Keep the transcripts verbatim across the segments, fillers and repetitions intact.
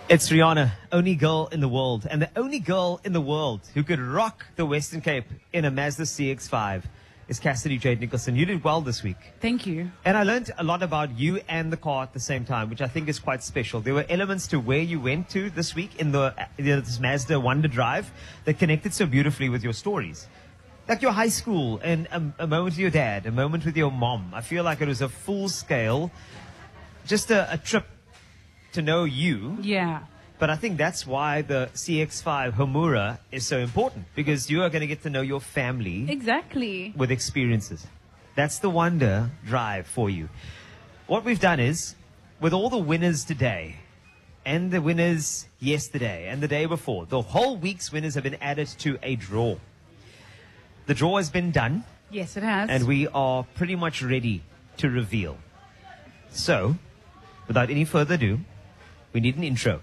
It's Rihanna, only girl in the world, and the only girl in the world who could rock the Western Cape in a Mazda C X five is Cassidy Jade Nicholson. You did well this week. Thank you. And I learned a lot about you and the car at the same time, which I think is quite special. There were elements to where you went to this week in the you know, this Mazda Wonder Drive that connected so beautifully with your stories. Like your high school and a, a moment with your dad, a moment with your mom. I feel like it was a full scale, just a, a trip to know you. Yeah. But I think that's why the C X five Homura is so important, because you are going to get to know your family. Exactly. With experiences. That's the Wonder Drive for you. What we've done is, with all the winners today, and the winners yesterday, and the day before, the whole week's winners have been added to a draw. The draw has been done. Yes, it has. And we are pretty much ready to reveal. So, without any further ado, we need an intro.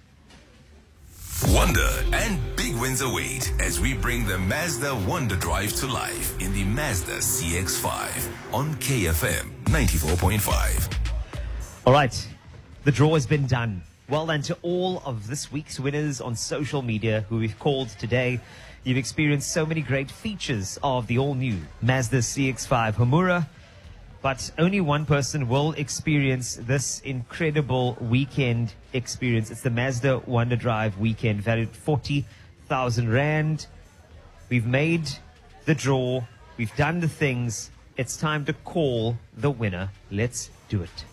Wonder and big wins await as we bring the Mazda Wonder Drive to life in the Mazda C X five on K F M ninety-four point five. All right, the draw has been done. Well done to all of this week's winners on social media who we've called today. You've experienced so many great features of the all-new Mazda C X five Homura. But only one person will experience this incredible weekend experience. It's the Mazda Wonder Drive weekend, valued forty thousand rand. We've made the draw. We've done the things. It's time to call the winner. Let's do it.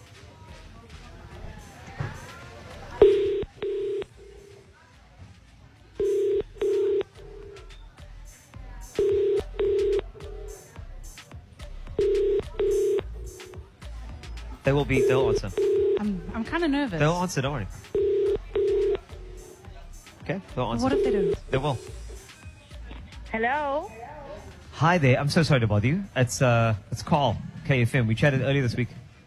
They will be, they'll answer. I'm, I'm kind of nervous. They'll answer, don't worry. Okay, they'll answer. What if they don't? They will. Hello. Hi there. I'm so sorry to bother you. It's uh, it's Carl, K F M. We chatted earlier this week.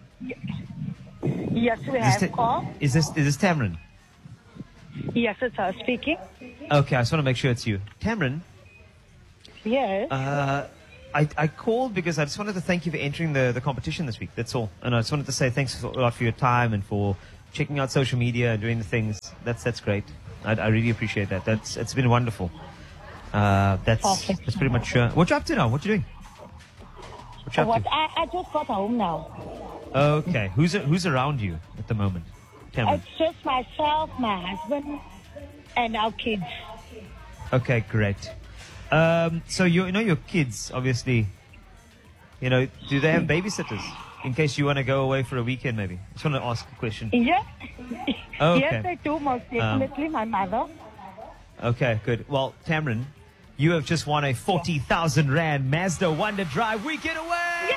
Yes, we Is have this, call. is this is this Tamron? Yes, it's her speaking. Okay, I just want to make sure it's you. Tamron, Yes. uh, I, I called because I just wanted to thank you for entering the, the competition this week. That's all. And I just wanted to say thanks a lot for your time and for checking out social media and doing the things. That's that's great. I, I really appreciate that. That's It's been wonderful. Uh, that's, Perfect. that's pretty much... Uh, what you up to now? What you doing? What you up what? to? I, I just got home now. Okay. Who's who's around you at the moment? Tamron. It's just myself, my husband, and our kids. Okay, great. Um, so you, you know your kids, obviously, you know, do they have babysitters in case you want to go away for a weekend maybe? I just want to ask a question. Yes. Okay. Yes, they do, most definitely, my mother. Okay, good. Well, Tamron, you have just won a forty thousand rand Mazda Wonder Drive weekend away!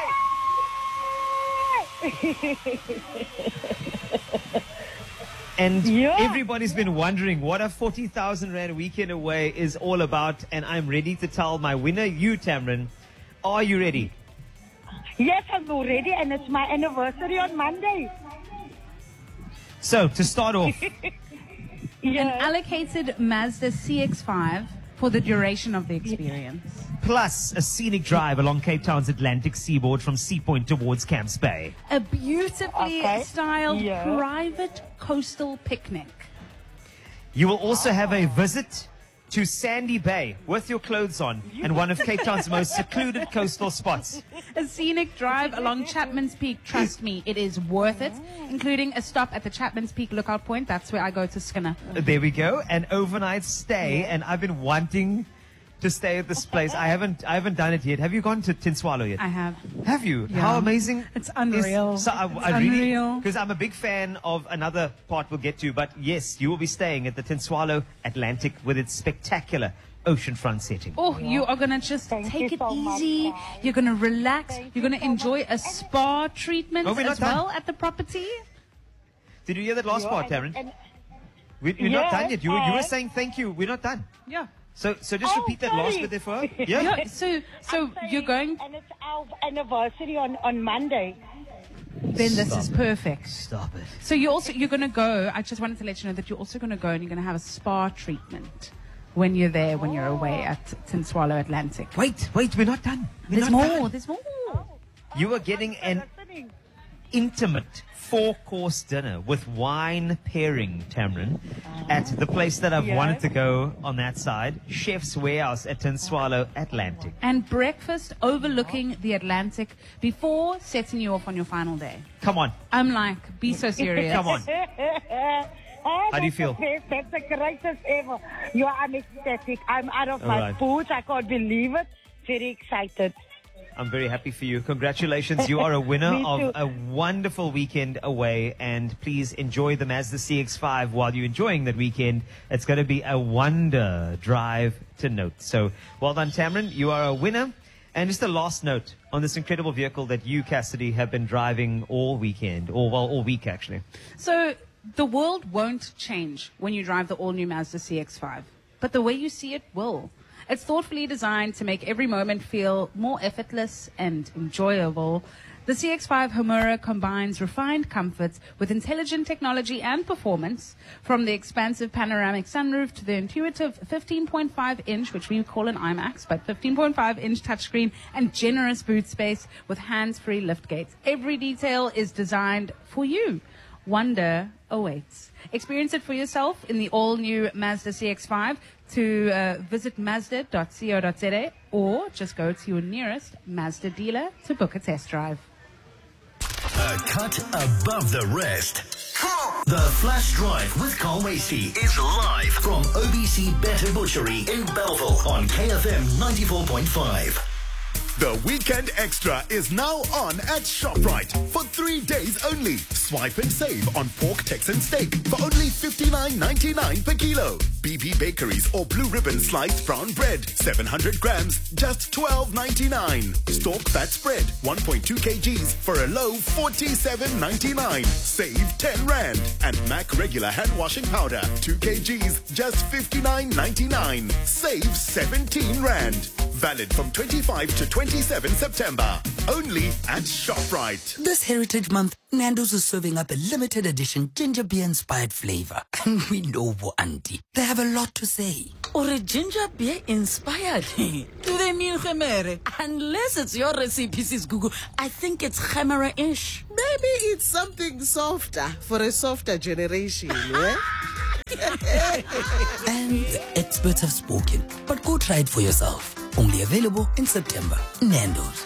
And Yeah. everybody's been wondering what a forty thousand rand weekend away is all about, and I'm ready to tell my winner, you, Tamron. Are you ready? Yes, I'm ready, and it's my anniversary on Monday. So, to start off, An Yes. allocated Mazda C X five for the duration of the experience. plus a scenic drive along Cape Town's Atlantic seaboard from Sea Point towards Camps Bay. A beautifully Okay. styled Yeah. private coastal picnic. You will also have a visit to Sandy Bay with your clothes on and one of Cape Town's most secluded coastal spots. A scenic drive along Chapman's Peak. Trust me, it is worth it. Including a stop at the Chapman's Peak lookout point. That's where I go to Skinner. There we go. An overnight stay, and I've been wanting to stay at this place. I haven't I haven't done it yet. Have you gone to Tinswalo yet? I have. Have you? Yeah. How amazing. It's unreal. Is, so I, It's I really, unreal. because I'm a big fan of another part we'll get to, but yes, you will be staying at the Tinswalo Atlantic with its spectacular oceanfront setting. Oh, you are going to just Thank take you it so much, easy. guys. You're going to relax. Thank You're you going to so enjoy much. a spa treatment Oh, we're not as done. well at the property. Did you hear that last Yeah, part, and- Taryn? and- We, you're not Yes, done yet. You, were- you were I- saying thank you. We're not done. Yeah. So so just Oh, repeat that last sorry. bit there for her. Yeah? Yeah. So, so I'm saying- you're going. And it's our anniversary on, on Monday. Then this is Stop it. perfect. Stop it. So you also you're going to go. I just wanted to let you know that you're also going to go and you're going to have a spa treatment when you're there, when you're away at Tinswalo Atlantic. Wait, wait, we're not done. We're There's not more. done. There's more. You are getting an Listening. intimate four-course dinner with wine pairing, Tamron, at the place that I've Yeah. wanted to go on that side, Chef's Warehouse at Tinswalo Atlantic. And breakfast overlooking the Atlantic before setting you off on your final day. Come on. I'm like, be so serious. Come on. Oh, How do you that's feel? the best. That's the greatest ever. You are, I'm ecstatic. I'm out of All my right. boots. I can't believe it. Very excited. I'm very happy for you. Congratulations. You are a winner Me of too. a wonderful weekend away. And please enjoy the Mazda C X five while you're enjoying that weekend. It's going to be a wonder drive to note. So well done, Tamron. You are a winner. And just a last note on this incredible vehicle that you, Cassidy, have been driving all weekend, or well, all week actually. So the world won't change when you drive the all-new Mazda C X five, but the way you see it will. It's thoughtfully designed to make every moment feel more effortless and enjoyable. The C X five Homura combines refined comforts with intelligent technology and performance, from the expansive panoramic sunroof to the intuitive fifteen point five inch, which we call an IMAX, but fifteen point five inch touchscreen and generous boot space with hands-free liftgates. Every detail is designed for you. Wonder awaits. Experience it for yourself in the all-new Mazda C X five. To uh, visit mazda dot co dot za or just go to your nearest Mazda dealer to book a test drive. A cut above the rest. The Flash Drive with Carl Wasey is live from O B C Better Butchery in Belleville on K F M ninety-four point five. The Weekend Extra is now on at ShopRite for three days only. Swipe and save on pork Texan steak for only fifty-nine ninety-nine per kilo. B B Bakeries or Blue Ribbon sliced brown bread, seven hundred grams, just twelve ninety-nine. Stork fat spread, one point two kilograms for a low forty-seven ninety-nine. Save ten rand. And Mac regular hand washing powder, two kilograms, just fifty-nine ninety-nine. Save seventeen rand. Valid from twenty-fifth to twenty-seventh September. Only at ShopRite. This Heritage Month, Nando's is serving up a limited edition ginger beer inspired flavor. And we know Bo Auntie. They have a lot to say. Or a ginger beer inspired. Do they mean gemere? Unless it's your recipe, Sis Gugu. I think it's gemere-ish. Maybe it's something softer for a softer generation, yeah? And experts have spoken. But go try it for yourself. Only available in September. Nando's.